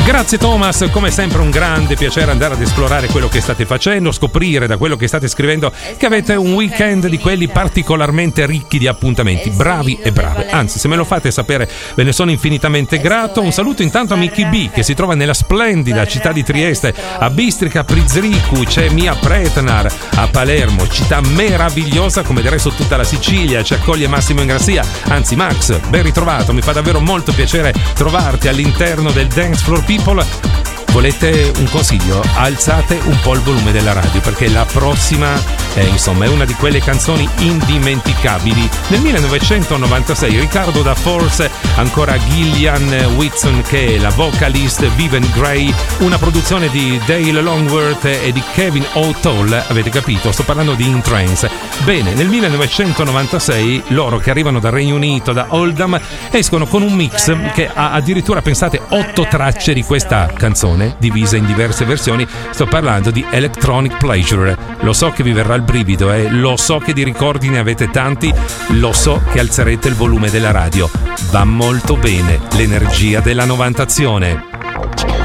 Grazie Thomas, come sempre un grande piacere andare ad esplorare quello che state facendo, scoprire da quello che state scrivendo che avete un weekend di quelli particolarmente ricchi di appuntamenti, bravi e brave. Anzi, se me lo fate sapere ve ne sono infinitamente grato. Un saluto intanto a Mickey B, che si trova nella splendida città di Trieste, a Bistrica Prizricu c'è Mia Pretnar, a Palermo, città meravigliosa come del resto tutta la Sicilia, ci accoglie Massimo Ingrassia, anzi Max, ben ritrovato, mi fa davvero molto piacere trovarti all'interno del Dance Floor People. Volete un consiglio? Alzate un po' il volume della radio, perché la prossima è una di quelle canzoni indimenticabili. Nel 1996 Riccardo da Force, ancora Gillian Whitson che è la vocalist, Vivian Gray, una produzione di Dale Longworth e di Kevin O'Toole, avete capito? Sto parlando di In Trance. Bene, nel 1996 loro che arrivano dal Regno Unito, da Oldham, escono con un mix che ha addirittura, pensate, 8 tracce di questa canzone divise in diverse versioni. Sto parlando di Electronic Pleasure. Lo so che vi verrà il brivido, lo so che di ricordi ne avete tanti, lo so che alzerete il volume della radio. Va molto bene l'energia della novantazione.